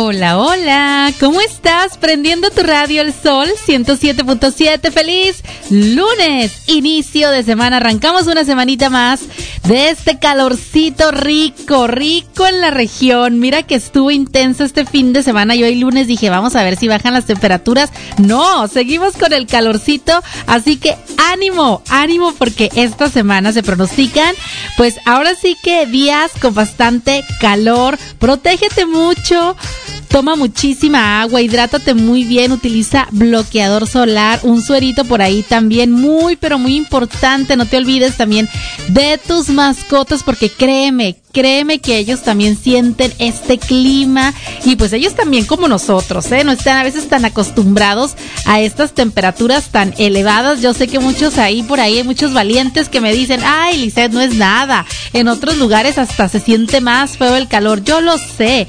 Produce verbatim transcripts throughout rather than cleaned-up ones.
Hola, hola, ¿cómo estás? Prendiendo tu radio El Sol ciento siete punto siete. Feliz lunes, inicio de semana. Arrancamos una semanita más de este calorcito rico, rico en la región. Mira que estuvo intenso este fin de semana y hoy lunes dije, vamos a ver si bajan las temperaturas. No, seguimos con el calorcito, así que ánimo, ánimo porque esta semana se pronostican, pues ahora sí que días con bastante calor. Protégete mucho. Toma muchísima agua, hidrátate muy bien, utiliza bloqueador solar, un suerito por ahí también, muy pero muy importante. No te olvides también de tus mascotas porque créeme, créeme que ellos también sienten este clima y pues ellos también como nosotros, ¿eh? No están a veces tan acostumbrados a estas temperaturas tan elevadas. Yo sé que muchos ahí por ahí, hay muchos valientes que me dicen, ay, Lizeth, no es nada. En otros lugares hasta se siente más feo el calor. Yo lo sé,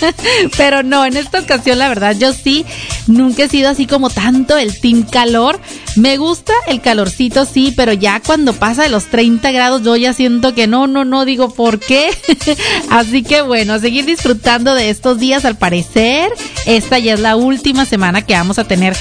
pero no, en esta ocasión la verdad yo sí, nunca he sido así como tanto el team calor. Me gusta el calorcito, sí, pero ya cuando pasa de los treinta grados yo ya siento que no, no, no, digo, ¿por qué? Así que bueno, a seguir disfrutando de estos días. Al parecer esta ya es la última semana que vamos a tener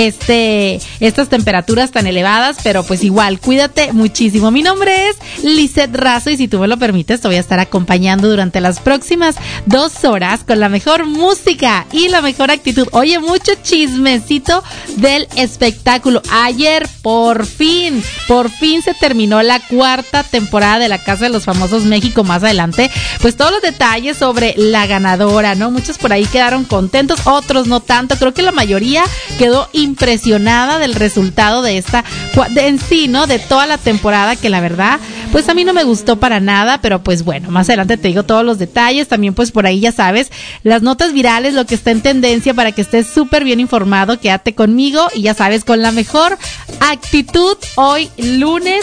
este estas temperaturas tan elevadas, pero pues igual, cuídate muchísimo. Mi nombre es Lizeth Razo y si tú me lo permites te voy a estar acompañando durante las próximas dos horas con la mejor música y la mejor actitud. Oye, mucho chismecito del espectáculo. Ayer por fin, por fin se terminó la cuarta temporada de La Casa de los Famosos México. Más adelante, pues todos los detalles sobre la ganadora, ¿no? Muchos por ahí quedaron contentos, otros no tanto. Creo que la mayoría quedó impresionada del resultado de esta, de, en sí, ¿no? De toda la temporada, que la verdad, pues a mí no me gustó para nada, pero pues bueno, más adelante te digo todos los detalles. También pues por ahí ya sabes, las notas virales, lo que está en tendencia para que estés súper bien informado. Quédate conmigo y ya sabes, con la mejor actitud hoy lunes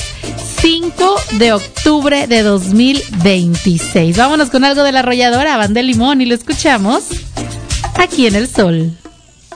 cinco de octubre de dos mil veintiséis. Vámonos con algo de La Arrolladora, Banda de Limón, y lo escuchamos aquí en El Sol.